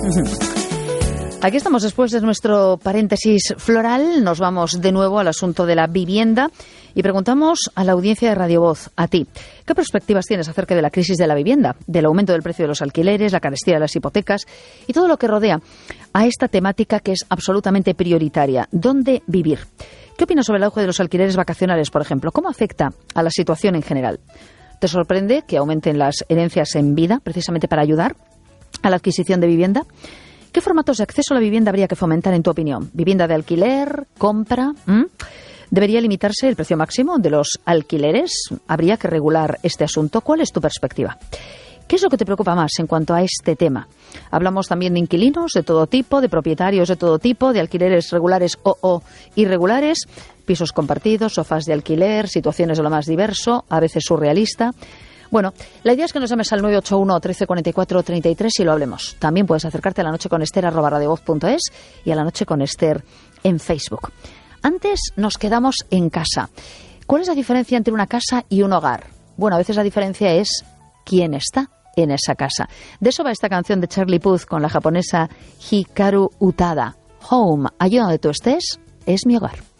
Aquí estamos después de nuestro paréntesis floral. Nos vamos de nuevo al asunto de la vivienda y preguntamos a la audiencia de Radio Voz, a ti, ¿qué perspectivas tienes acerca de la crisis de la vivienda, del aumento del precio de los alquileres, la carestía de las hipotecas y todo lo que rodea a esta temática que es absolutamente prioritaria? ¿Dónde vivir? ¿Qué opinas sobre el auge de los alquileres vacacionales, por ejemplo? ¿Cómo afecta a la situación en general? ¿Te sorprende que aumenten las herencias en vida precisamente para ayudar a la adquisición de vivienda? ¿Qué formatos de acceso a la vivienda habría que fomentar, en tu opinión? ¿Vivienda de alquiler? ¿Compra? ¿Debería limitarse el precio máximo de los alquileres? ¿Habría que regular este asunto? ¿Cuál es tu perspectiva? ¿Qué es lo que te preocupa más en cuanto a este tema? Hablamos también de inquilinos de todo tipo, de propietarios de todo tipo, de alquileres regulares o irregulares, pisos compartidos, sofás de alquiler, situaciones de lo más diverso, a veces surrealista. Bueno, la idea es que nos llames al 981 1344 33 y lo hablemos. También puedes acercarte a La Noche con Ester @radiovoz.es y a La Noche con Ester en Facebook. Antes nos quedamos en casa. ¿Cuál es la diferencia entre una casa y un hogar? Bueno, a veces la diferencia es quién está en esa casa. De eso va esta canción de Charlie Puth con la japonesa Hikaru Utada. Home, allí donde tú estés, es mi hogar.